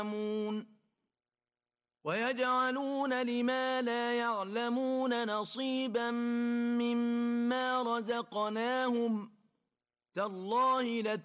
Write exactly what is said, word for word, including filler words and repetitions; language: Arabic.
ويجعلون لما لا يعلمون نصيبا مما رزقناهم تالله